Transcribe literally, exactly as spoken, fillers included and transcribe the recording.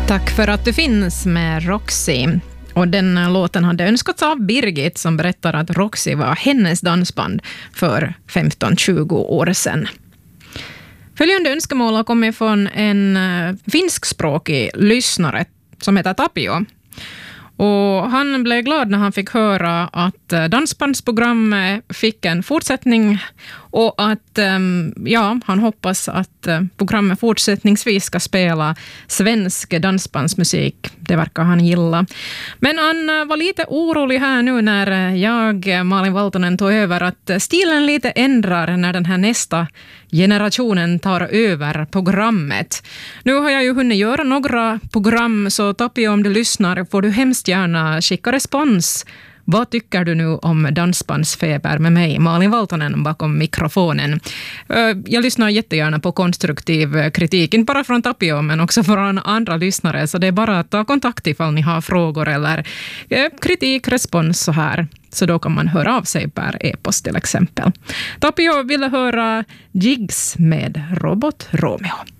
Tack för att du finns med Roxy. Och den låten hade önskats av Birgit som berättar att Roxy var hennes dansband för femton tjugo år sedan. Följande önskemål har kommit från en finskspråkig lyssnare som heter Tapio. Och han blev glad när han fick höra att dansbandsprogrammet fick en fortsättning och att ja, han hoppas att programmet fortsättningsvis ska spela svensk dansbandsmusik. Det verkar han gilla. Men han var lite orolig här nu när jag, Malin Valtonen, tog över att stilen lite ändrar när den här nästa generationen tar över programmet. Nu har jag ju hunnit göra några program, så Tapio, om du lyssnar får du hemskt gärna skicka respons. Vad tycker du nu om dansbandsfeber med mig, Malin Valtonen, bakom mikrofonen? Jag lyssnar jättegärna på konstruktiv kritik, inte bara från Tapio men också från andra lyssnare, så det är bara att ta kontakt ifall ni har frågor eller kritik, respons så här. Så då kan man höra av sig per e-post till exempel. Tapio ville höra Jigs med Robot Romeo.